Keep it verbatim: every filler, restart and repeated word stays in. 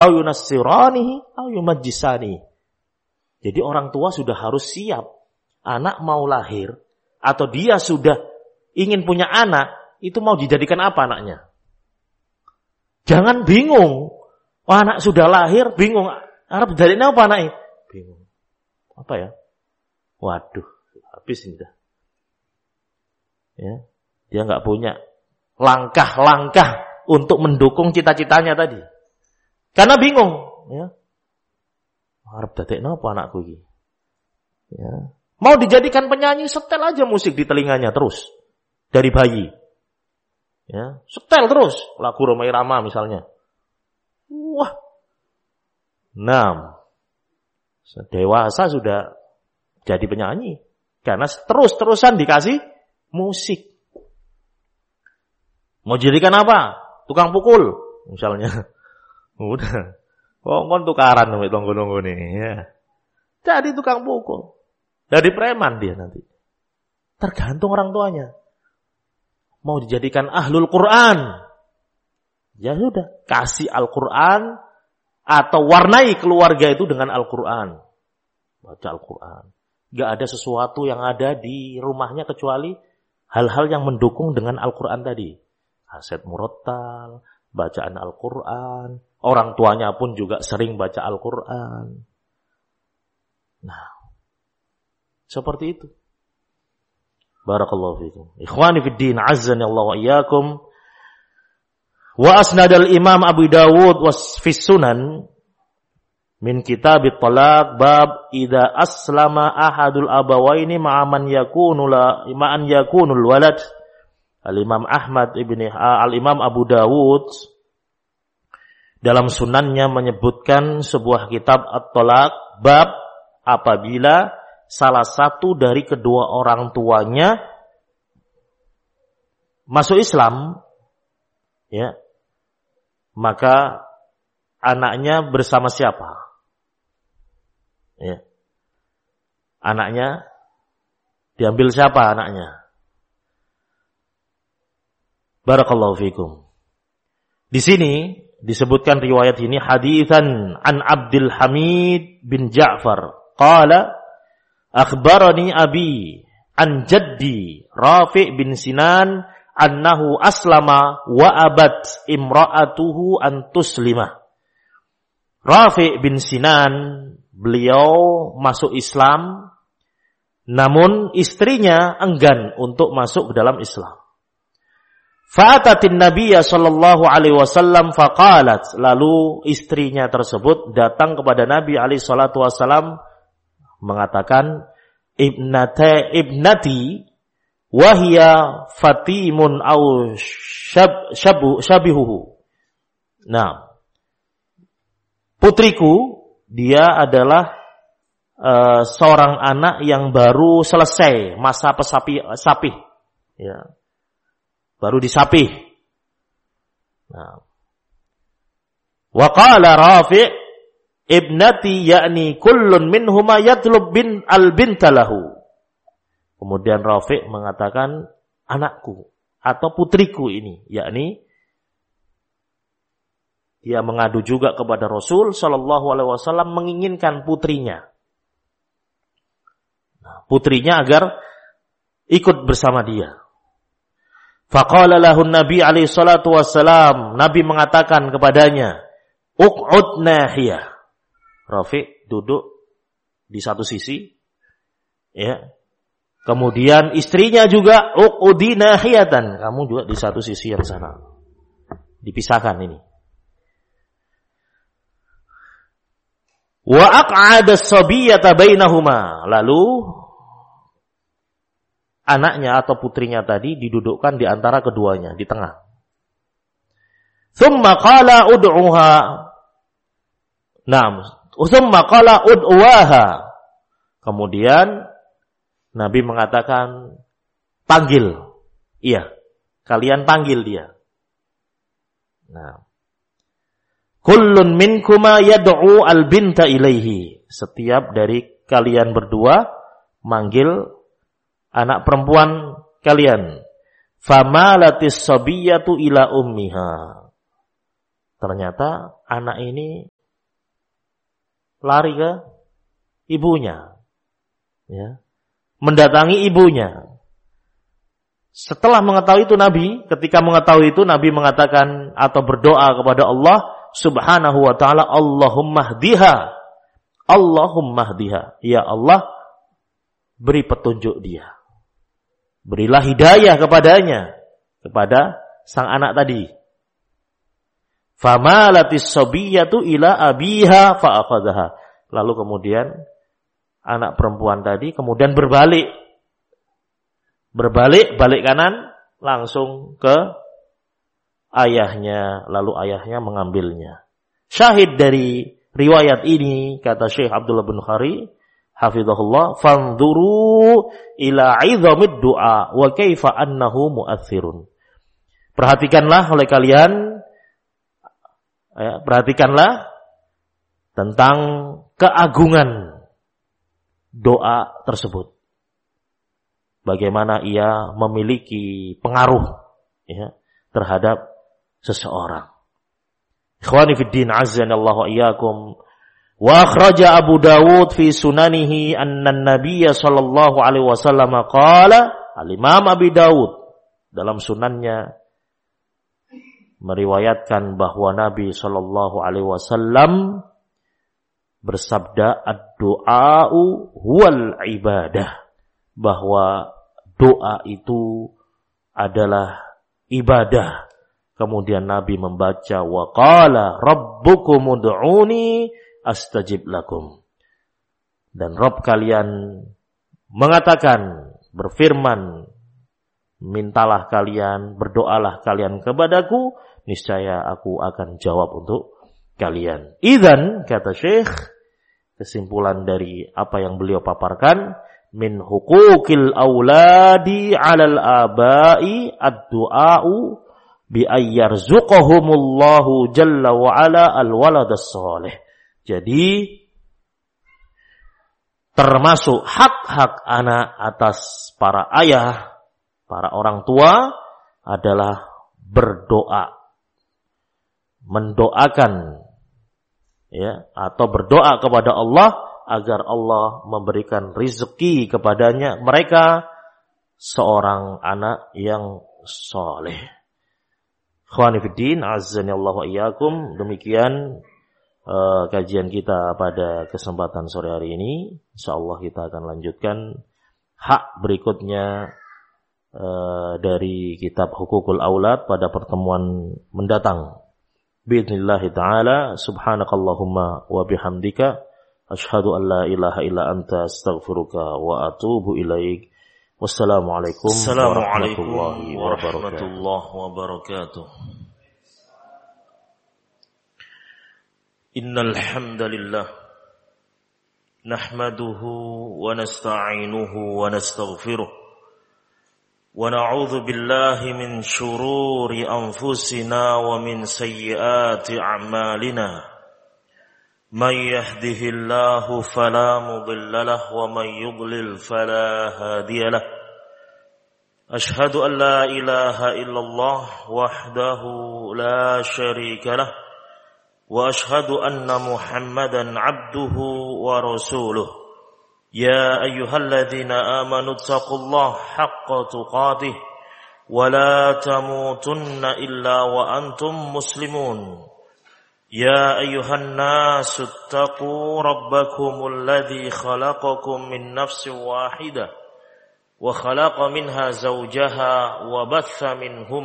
au yunassiranihi au yumajjisani. Jadi orang tua sudah harus siap. Anak mau lahir atau dia sudah ingin punya anak, itu mau dijadikan apa anaknya? Jangan bingung. Oh, anak sudah lahir bingung. Arab dijadikan apa anaknya? Bingung. Apa ya? Waduh, habis ini dah. Ya, dia enggak punya langkah-langkah untuk mendukung cita-citanya tadi. Karena bingung, ya. Arep dadekno apa anakku iki? Ya. Mau dijadikan penyanyi, setel aja musik di telinganya terus. Dari bayi. Ya, setel terus lagu Rhoma Irama misalnya. Wah. Nah, dewasa sudah jadi penyanyi karena terus-terusan dikasih musik. Mau jadikan apa? Tukang pukul misalnya. Udah. Kok tukaran sampai tonggo-tonggo nih ya. Jadi tukang pukul. Jadi preman dia nanti. Tergantung orang tuanya. Mau dijadikan ahlul Quran. Ya sudah, kasih Al-Quran atau warnai keluarga itu dengan Al-Quran. Baca Al-Quran. Gak ada sesuatu yang ada di rumahnya kecuali hal-hal yang mendukung dengan Al-Quran tadi. Aset murattal, bacaan Al-Quran. Orang tuanya pun juga sering baca Al-Quran. Nah, seperti itu. Barakallahu fikum. Ikhwani fid din, azzani Allah wa iyyakum. Wa asnadal Imam Abu Dawud was fi Sunan min kitab at-talaq bab idza aslama ahadul abawaini ma'a man yakunu la ma'an yakunul walad. Al-Imam Ahmad ibni Al-Imam Abu Dawud dalam sunannya menyebutkan sebuah kitab at-talaq bab apabila salah satu dari kedua orang tuanya masuk Islam, ya, maka anaknya bersama siapa? Ya. Anaknya diambil siapa anaknya? Barakallahu fikum. Di sini disebutkan riwayat ini haditsan an Abdul Hamid bin Ja'far qala akhbarani abi an jaddi Rafi' bin Sinan annahu aslama wa abat imra'atuhu an tuslima. Rafi' bin Sinan beliau masuk Islam namun istrinya enggan untuk masuk ke dalam Islam. Fa'atatin Nabiyya sallallahu alaihi wasallam faqalat, lalu istrinya tersebut datang kepada Nabi alaihi salatu wasallam mengatakan, ibnata ibnati wahia fatimun au syab, syabu, syabihuhu. Nah, putriku dia adalah uh, seorang anak yang baru selesai masa pesapi sapih, ya. Baru disapih. Nah. Wa qala Rafi' ibnati yakni kullun minhuma yatlub bin al-binta lahu. Kemudian Rafi' mengatakan anakku atau putriku ini, yakni dia mengadu juga kepada Rasul sallallahu alaihi wasallam menginginkan putrinya. Nah, putrinya agar ikut bersama dia. Faqala lahu Nabi alaihi salatu wassalam, Nabi mengatakan kepadanya, uq'ud nahiyah. Rafi' duduk di satu sisi, ya. Kemudian istrinya juga uq'udi nahiyatan, kamu juga di satu sisi yang sana. Dipisahkan ini. Wa aq'ada as-sabiyyata bainahuma. Lalu anaknya atau putrinya tadi didudukkan di antara keduanya, di tengah. Thumma qala ud'uha. Naam, thumma qala ud'uha. Kemudian Nabi mengatakan, panggil. Iya, kalian panggil dia. Nah, kullun minkuma yad'u al-binta ilaihi. Setiap dari kalian berdua manggil anak perempuan kalian. Famalatis sabiyatu ila ummiha. Ternyata anak ini lari ke ibunya, ya, mendatangi ibunya. Setelah mengetahui itu Nabi, ketika mengetahui itu Nabi mengatakan atau berdoa kepada Allah Subhanahu wa taala, Allahumma hdiha, Allahumma hdiha, ya Allah beri petunjuk dia, berilah hidayah kepadanya, kepada sang anak tadi. Famalatis sabiyatu ila abiha fa'akhadhaha. Lalu kemudian anak perempuan tadi kemudian berbalik. Berbalik, balik kanan, langsung ke ayahnya. Lalu ayahnya mengambilnya. Syahid dari riwayat ini, kata Syekh Abdullah bin Khari, hafizahullah, fanzuru ila idhamid du'a wa kaifa annahu mu'athirun. Perhatikanlah oleh kalian, ya, perhatikanlah tentang keagungan doa tersebut. Bagaimana ia memiliki pengaruh, ya, terhadap seseorang. Ikhwani fid din, azzanallahu wa iyyakum. Wa akhraja Abu Dawud fi sunanihi anna an-nabiy sallallahu alaihi wasallam qala, al-Imam Abi Dawud dalam sunannya meriwayatkan bahwa Nabi sallallahu alaihi wasallam bersabda, ad-du'a'u huwal ibadah, bahwa doa itu adalah ibadah. Kemudian Nabi membaca, wa qala rabbukum ud'uni astajib lakum, dan Rabb kalian mengatakan, berfirman, mintalah kalian, berdoalah kalian kepadaku, niscaya aku akan jawab untuk kalian. Idzan, kata Syekh, kesimpulan dari apa yang beliau paparkan, min huquqil auladi 'alal aba'i ad-du'a'u bi ayyarzuqahumullahu jalla wa 'ala al-waladas shalih. Jadi termasuk hak-hak anak atas para ayah, para orang tua adalah berdoa, mendoakan, ya, atau berdoa kepada Allah agar Allah memberikan rezeki kepadanya, mereka seorang anak yang soleh. Ikhwani fiddin, azzani Allah wa iyyakum. Demikian uh, kajian kita pada kesempatan sore hari ini. Insyaallah kita akan lanjutkan hak berikutnya uh, dari kitab Hukukul Aulad pada pertemuan mendatang. Bi'idznillah ta'ala, subhanakallahumma wa bihamdika, asyhadu an la ilaha illa anta, astaghfiruka wa atubu ilaik. Wassalamualaikum warahmatullahi wabarakatuh. Innal hamdalillah nahmaduhu wa nasta'inuhu wa nastaghfiruh. ونعوذ بالله من شرور أنفسنا ومن سيئات أعمالنا من يهده الله فلا مضل له ومن يضلل فلا هادي له أشهد أن لا إله إلا الله وحده لا شريك له وأشهد أن محمدا عبده ورسوله يا أيها الذين آمنوا اتقوا الله حق تقاته ولا تموتن إلا وأنتم مسلمون يا أيها الناس اتقوا ربكم الذي خلقكم من نفس واحدة وخلق منها زوجها وبث منهما